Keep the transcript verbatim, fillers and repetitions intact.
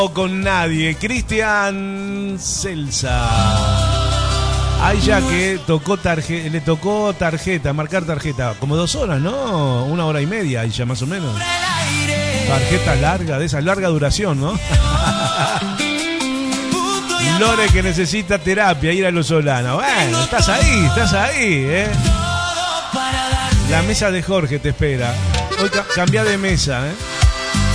Con nadie, Cristian Celsa. Ay, ya que tocó tarje, le tocó tarjeta, marcar tarjeta, como dos horas, ¿no? Una hora y media, ahí ya más o menos. Tarjeta larga, de esa larga duración, ¿no? Lore que necesita terapia, ir a Los Solana. Bueno, estás ahí, estás ahí, ¿eh? La mesa de Jorge te espera. Hoy ca- cambia de mesa, ¿eh?